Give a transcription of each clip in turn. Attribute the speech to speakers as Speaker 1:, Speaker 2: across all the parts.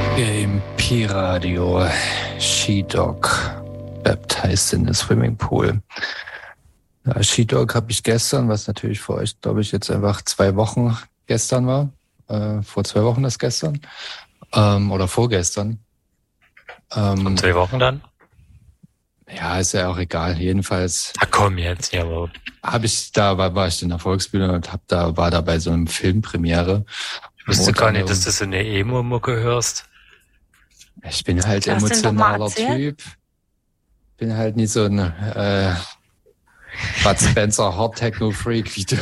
Speaker 1: Game P-Radio, She-Dog, baptized in the Swimming Pool. Ja, She-Dog habe ich gestern, was natürlich für euch, glaube ich, jetzt einfach 2 Wochen gestern war. Vor 2 Wochen ist gestern. Oder vorgestern.
Speaker 2: Und 2 Wochen dann?
Speaker 1: Ja, ist ja auch egal. Jedenfalls.
Speaker 2: Ach komm jetzt, jawohl.
Speaker 1: War ich in der Volksbühne und war da bei so einem Filmpremiere.
Speaker 2: Ich wusste gar nicht, dass du so eine Emo-Mucke hörst.
Speaker 1: Ich bin halt emotionaler Typ. Bin halt nicht so ein Bud Spencer Hard Techno Freak wie du.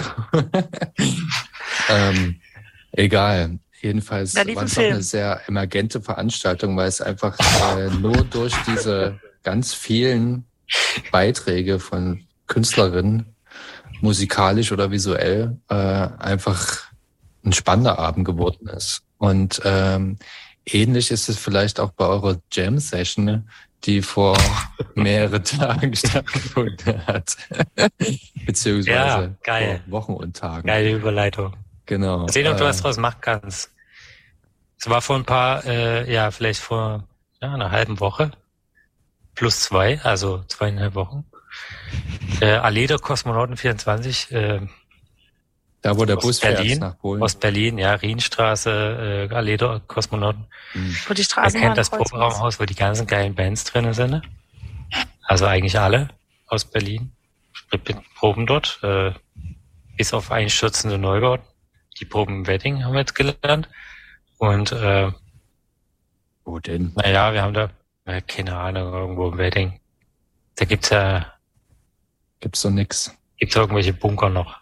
Speaker 1: Egal. Jedenfalls war es auch eine sehr emergente Veranstaltung, weil es einfach nur durch diese ganz vielen Beiträge von Künstlerinnen, musikalisch oder visuell, einfach ein spannender Abend geworden ist. Und ähnlich ist es vielleicht auch bei eurer Jam-Session, die vor mehreren Tagen stattgefunden hat. Beziehungsweise vor Wochen und Tagen.
Speaker 2: Geile Überleitung.
Speaker 1: Genau.
Speaker 2: Mal sehen, ob du was draus machen kannst. Es war vor ein paar, vielleicht vor einer halben Woche. +2, also 2,5 Wochen. Allee der Kosmonauten 24.
Speaker 1: Da, wo der Bus fährt nach Polen.
Speaker 2: Ostberlin, ja, Rienstraße, Allee der Kosmonauten.
Speaker 3: Wo die Straßen
Speaker 2: kennt das Proberaumhaus, wo die ganzen geilen Bands drinnen sind. Also eigentlich alle aus Berlin. Proben dort, bis auf einstürzende Neubauten. Die Proben im Wedding haben wir jetzt gelernt. Und
Speaker 1: wo denn?
Speaker 2: Naja, wir haben da, keine Ahnung, irgendwo im Wedding. Da gibt's
Speaker 1: so nix.
Speaker 2: Gibt's irgendwelche Bunker noch.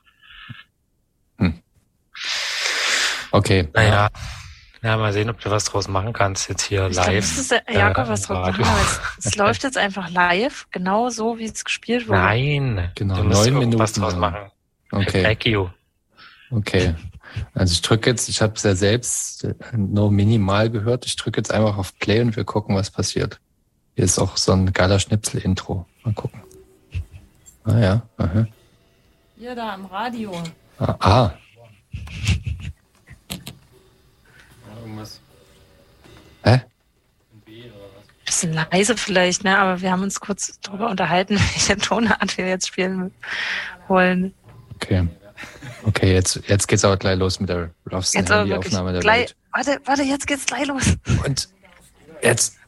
Speaker 1: Okay.
Speaker 2: Naja, mal sehen, ob du was draus machen kannst jetzt hier live.
Speaker 3: Das ist Jakob, was draus machen. Es läuft jetzt einfach live, genau so, wie es gespielt wurde.
Speaker 2: Nein,
Speaker 1: genau,
Speaker 2: du musst
Speaker 1: 9 Minuten
Speaker 2: was draus machen.
Speaker 1: Okay.
Speaker 2: Thank you.
Speaker 1: Okay. Also ich drücke jetzt, ich habe es ja selbst nur minimal gehört, ich drücke jetzt einfach auf Play und wir gucken, was passiert. Hier ist auch so ein geiler Schnipsel-Intro. Mal gucken. Ah ja, aha.
Speaker 4: Hier da im Radio.
Speaker 1: Ah.
Speaker 4: Irgendwas.
Speaker 1: Hä?
Speaker 3: Bisschen leise vielleicht, ne? Aber wir haben uns kurz darüber unterhalten, welche Tonart wir jetzt spielen wollen.
Speaker 1: Okay, jetzt geht's aber gleich los mit der roughsten Handy-Aufnahme der Welt.
Speaker 3: Warte, jetzt geht's gleich los.
Speaker 1: Und jetzt